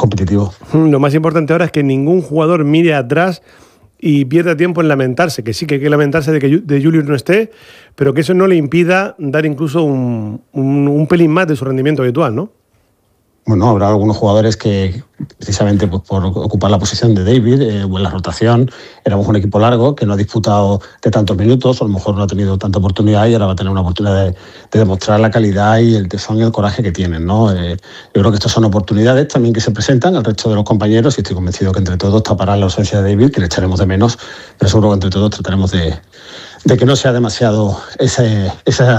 competitivo. Lo más importante ahora es que ningún jugador mire atrás y pierda tiempo en lamentarse, que sí que hay que lamentarse de que de Julius no esté, pero que eso no le impida dar incluso un pelín más de su rendimiento habitual, ¿no? Bueno, habrá algunos jugadores que, precisamente pues, por ocupar la posición de David o en la rotación, éramos un equipo largo que no ha disputado de tantos minutos, o a lo mejor no ha tenido tanta oportunidad y ahora va a tener una oportunidad de demostrar la calidad y el tesón y el coraje que tienen, ¿no? Yo creo que estas son oportunidades también que se presentan al resto de los compañeros y estoy convencido que entre todos taparán la ausencia de David, que le echaremos de menos, pero seguro que entre todos trataremos de que no sea demasiado ese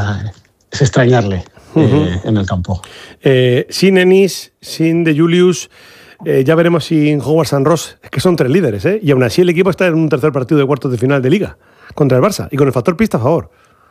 extrañarle. En el campo. Sin Ennis, sin De Julius, ya veremos sin Howard San Ross, es que son 3 líderes, y aún así el equipo está en un tercer partido de cuartos de final de Liga contra el Barça y con el factor pista a favor.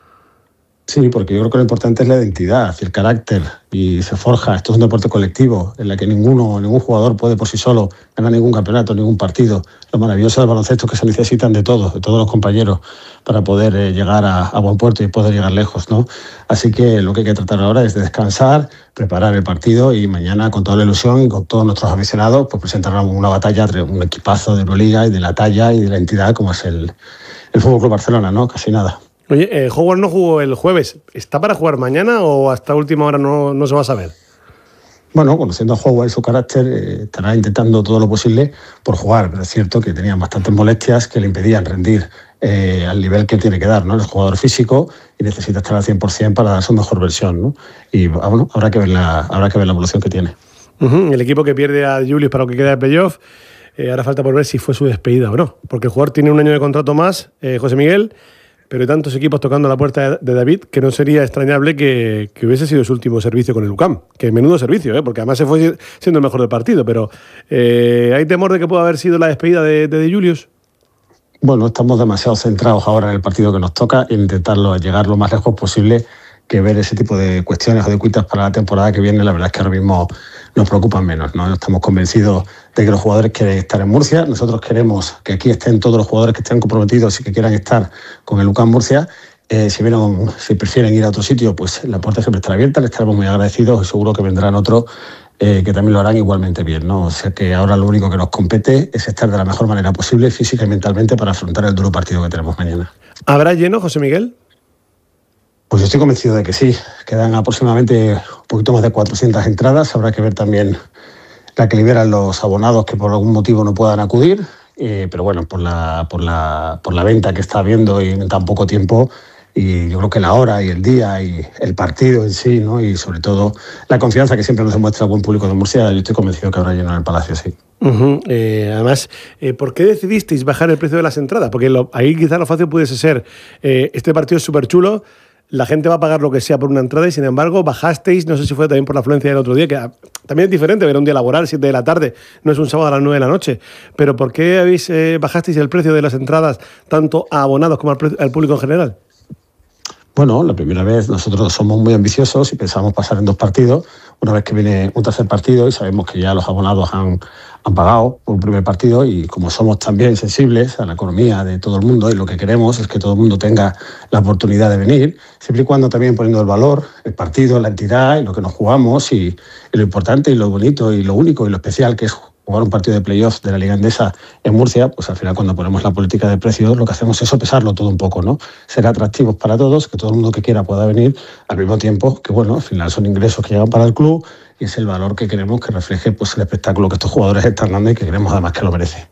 Sí, porque yo creo que lo importante es la identidad, el carácter, y se forja. Esto es un deporte colectivo en el que ningún jugador puede por sí solo ganar ningún campeonato, ningún partido. Lo maravilloso del baloncesto es que se necesitan de todos los compañeros para poder llegar a buen puerto y poder llegar lejos, ¿no? Así que lo que hay que tratar ahora es de descansar, preparar el partido y mañana con toda la ilusión y con todos nuestros aficionados pues presentaremos una batalla entre un equipazo de Euroliga y de la talla y de la entidad como es el Fútbol Club Barcelona, ¿no? Casi nada. Oye, Howard no jugó el jueves. ¿Está para jugar mañana o hasta última hora no se va a saber? Bueno, conociendo a Howard y su carácter, estará intentando todo lo posible por jugar, pero es cierto que tenía bastantes molestias que le impedían rendir al nivel que tiene que dar, ¿no? Es jugador físico y necesita estar al 100% para dar su mejor versión, ¿no? Y bueno, habrá que ver la evolución que tiene. El equipo que pierde a Julius para lo que queda de playoff, ahora falta por ver si fue su despedida o no, porque el jugador tiene un año de contrato más, José Miguel, pero hay tantos equipos tocando la puerta de David que no sería extrañable que hubiese sido su último servicio con el UCAM. Que menudo servicio, porque además se fue siendo el mejor del partido, pero ¿hay temor de que pueda haber sido la despedida de Julius? Bueno, estamos demasiado centrados ahora en el partido que nos toca e intentarlo llegar lo más lejos posible, que ver ese tipo de cuestiones o de cuitas para la temporada que viene. La verdad es que ahora mismo nos preocupan menos, ¿no? Estamos convencidos de que los jugadores quieren estar en Murcia. Nosotros queremos que aquí estén todos los jugadores que estén comprometidos y que quieran estar con el UCAM Murcia. Si prefieren ir a otro sitio, pues la puerta siempre estará abierta, les estaremos muy agradecidos y seguro que vendrán otros que también lo harán igualmente bien, ¿no? O sea que ahora lo único que nos compete es estar de la mejor manera posible física y mentalmente para afrontar el duro partido que tenemos mañana. ¿Habrá lleno, José Miguel? Pues yo estoy convencido de que sí. Quedan aproximadamente un poquito más de 400 entradas. Habrá que ver también la que liberan los abonados que por algún motivo no puedan acudir. Pero bueno, por la venta que está habiendo y en tan poco tiempo, y yo creo que la hora y el día y el partido en sí, ¿no? Y sobre todo la confianza que siempre nos demuestra el buen público de Murcia, yo estoy convencido que habrá lleno en el Palacio, sí. Además, ¿por qué decidisteis bajar el precio de las entradas? Porque ahí quizás lo fácil pudiese ser, este partido es súper chulo, la gente va a pagar lo que sea por una entrada y sin embargo bajasteis, no sé si fue también por la afluencia del otro día, que también es diferente ver un día laboral, 7 de la tarde, no es un sábado a las 9 de la noche, pero ¿por qué bajasteis el precio de las entradas tanto a abonados como al público en general? Bueno, la primera vez nosotros somos muy ambiciosos y pensamos pasar en 2 partidos. Una vez que viene un tercer partido y sabemos que ya los abonados han pagado por un primer partido, y como somos también sensibles a la economía de todo el mundo y lo que queremos es que todo el mundo tenga la oportunidad de venir, siempre y cuando también poniendo el valor, el partido, la entidad y lo que nos jugamos y lo importante y lo bonito y lo único y lo especial que es jugar un partido de playoffs de la Liga Endesa en Murcia, pues al final cuando ponemos la política de precios lo que hacemos es sopesarlo todo un poco, ¿no? Ser atractivos para todos, que todo el mundo que quiera pueda venir, al mismo tiempo que, bueno, al final son ingresos que llegan para el club y es el valor que queremos que refleje pues el espectáculo que estos jugadores están dando y que creemos además que lo merece.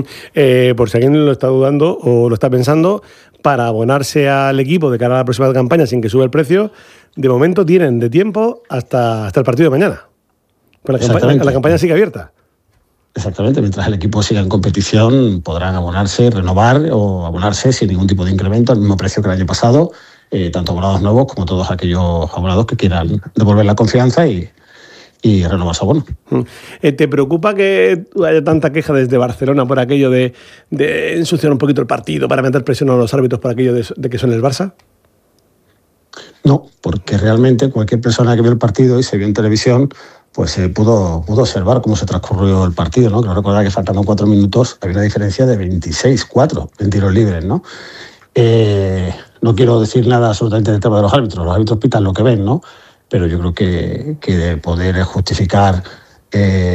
Por si alguien lo está dudando o lo está pensando, para abonarse al equipo de cara a la próxima campaña sin que suba el precio, de momento tienen de tiempo hasta el partido de mañana. Pues la campaña sigue abierta. Exactamente, mientras el equipo siga en competición podrán abonarse, renovar o abonarse sin ningún tipo de incremento al mismo precio que el año pasado, tanto abonados nuevos como todos aquellos abonados que quieran devolver la confianza y renovar su abono. ¿Te preocupa que haya tanta queja desde Barcelona por aquello de ensuciar un poquito el partido para meter presión a los árbitros por aquello de que son el Barça? No, porque realmente cualquier persona que vio el partido y se vio en televisión pues pudo observar cómo se transcurrió el partido, ¿no? Creo recordar que faltando 4 minutos había una diferencia de 26-4 en tiros libres, ¿no? No quiero decir nada absolutamente del tema de los árbitros pitan lo que ven, ¿no? Pero yo creo que de poder justificar